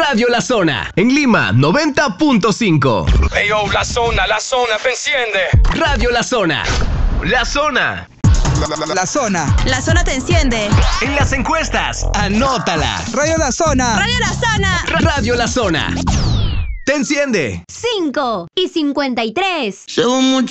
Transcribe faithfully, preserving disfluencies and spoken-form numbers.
Radio La Zona. En Lima, noventa punto cinco. Hey yo, La Zona, La Zona, te enciende. Radio La Zona. La Zona. La, la, la, la Zona. La Zona te enciende. En las encuestas, anótala. Radio La Zona. Radio La Zona. Radio La Zona. Te enciende. cinco y cincuenta y tres. Llevo mucho